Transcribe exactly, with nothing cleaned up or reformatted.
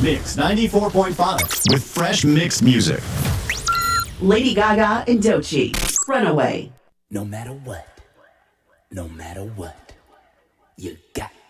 Mix ninety-four point five with fresh mix music. Lady Gaga and Doechii, Runaway. No matter what, no matter what, you got